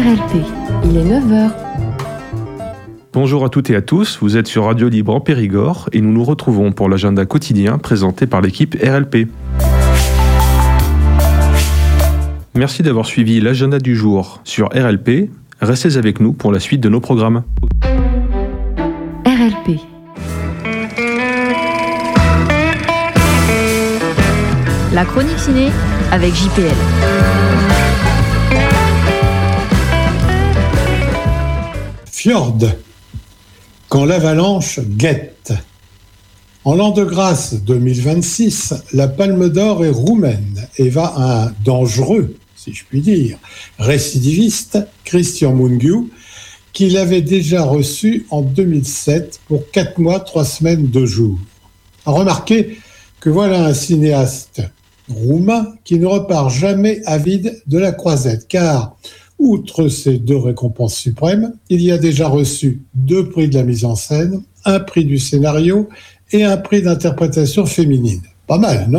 RLP, il est 9h. Bonjour à toutes et à tous, vous êtes sur Radio Libre en Périgord et nous nous retrouvons pour l'agenda quotidien présenté par l'équipe RLP. Merci d'avoir suivi l'agenda du jour sur RLP. Restez avec nous pour la suite de nos programmes. RLP. La chronique ciné avec JPL. Fjord, quand l'avalanche guette. En l'an de grâce 2026, la Palme d'Or est roumaine et va à un dangereux, si je puis dire, récidiviste, Cristian Mungiu, qui l'avait déjà reçu en 2007 pour 4 mois, 3 semaines, 2 jours. Remarquez que voilà un cinéaste roumain qui ne repart jamais avide de la croisette, car outre ces 2 récompenses suprêmes, il y a déjà reçu 2 prix de la mise en scène, un prix du scénario et un prix d'interprétation féminine. Pas mal, non ?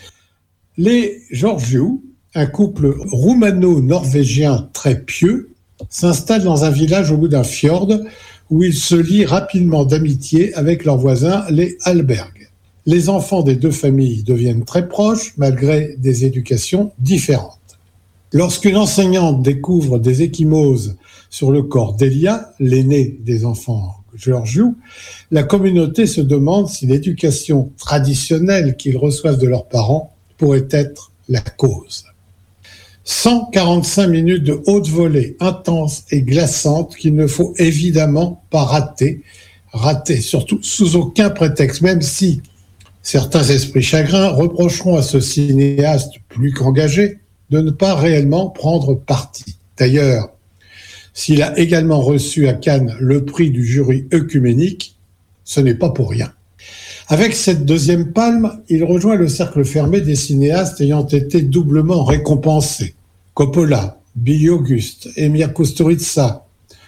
Les Georgiou, un couple roumano-norvégien très pieux, s'installent dans un village au bout d'un fjord où ils se lient rapidement d'amitié avec leurs voisins, les Hallberg. Les enfants des 2 familles deviennent très proches malgré des éducations différentes. Lorsqu'une enseignante découvre des ecchymoses sur le corps d'Elia, l'aîné des enfants Georgiou, la communauté se demande si l'éducation traditionnelle qu'ils reçoivent de leurs parents pourrait être la cause. 145 minutes de haute volée intense et glaçante qu'il ne faut évidemment pas rater, surtout sous aucun prétexte, même si certains esprits chagrins reprocheront à ce cinéaste plus qu'engagé de ne pas réellement prendre parti. D'ailleurs, s'il a également reçu à Cannes le prix du jury œcuménique, ce n'est pas pour rien. Avec cette 2e palme, il rejoint le cercle fermé des cinéastes ayant été doublement récompensés. Coppola, Billy Auguste, Emir Kusturica,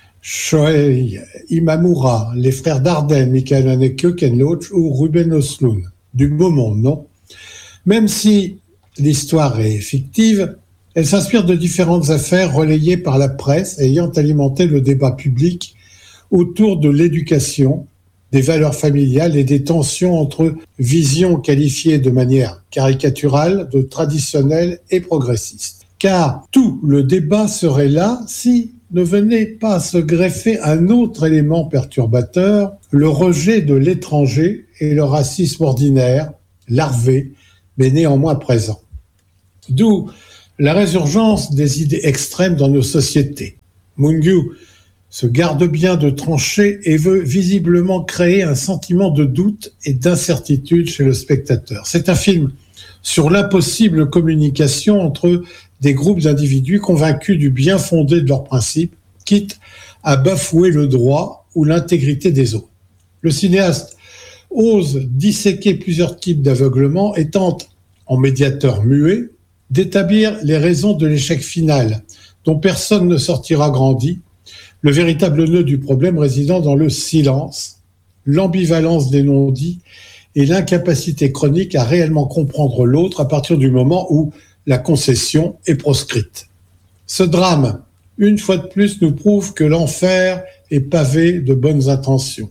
Shohei Imamura, les frères Dardenne, Michael Haneke, Ken Loach ou Ruben Östlund. Du beau monde, non ? Même si l'histoire est fictive, elle s'inspire de différentes affaires relayées par la presse ayant alimenté le débat public autour de l'éducation, des valeurs familiales et des tensions entre visions qualifiées de manière caricaturale, de traditionnelles et progressistes. Car tout le débat serait là si ne venait pas à se greffer un autre élément perturbateur, le rejet de l'étranger et le racisme ordinaire, larvé, mais néanmoins présent. D'où la résurgence des idées extrêmes dans nos sociétés. Mungiu se garde bien de trancher et veut visiblement créer un sentiment de doute et d'incertitude chez le spectateur. C'est un film sur l'impossible communication entre des groupes d'individus convaincus du bien fondé de leurs principes, quitte à bafouer le droit ou l'intégrité des autres. Le cinéaste ose disséquer plusieurs types d'aveuglement et tente, en médiateur muet, d'établir les raisons de l'échec final, dont personne ne sortira grandi, le véritable nœud du problème résidant dans le silence, l'ambivalence des non-dits et l'incapacité chronique à réellement comprendre l'autre à partir du moment où la concession est proscrite. Ce drame, une fois de plus, nous prouve que l'enfer est pavé de bonnes intentions,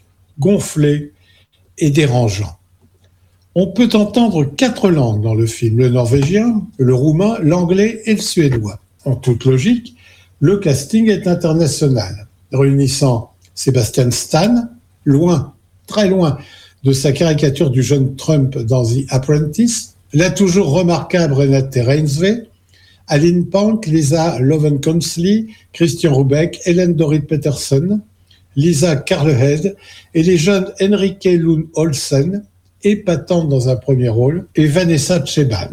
gonflé et dérangeant. On peut entendre 4 langues dans le film, le norvégien, le roumain, l'anglais et le suédois. En toute logique, le casting est international, réunissant Sebastian Stan, loin, très loin de sa caricature du jeune Trump dans The Apprentice, la toujours remarquable Renate Reinsve, Aline Pank, Lisa Lovenkonsli, Christian Rubeck, Helen Dorit Peterson, Lisa Karlhed et les jeunes Enrique Lund Olsen, épatante dans un premier rôle, et Vanessa Cheban.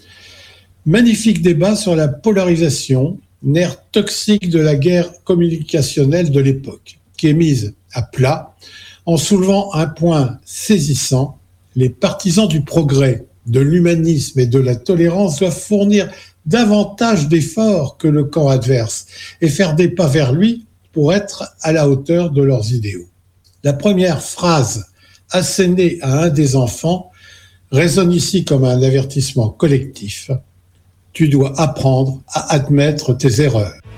Magnifique débat sur la polarisation, nerf toxique de la guerre communicationnelle de l'époque, qui est mise à plat en soulevant un point saisissant. Les partisans du progrès, de l'humanisme et de la tolérance doivent fournir davantage d'efforts que le camp adverse et faire des pas vers lui pour être à la hauteur de leurs idéaux. La première phrase assénée à un des enfants résonne ici comme un avertissement collectif. Tu dois apprendre à admettre tes erreurs.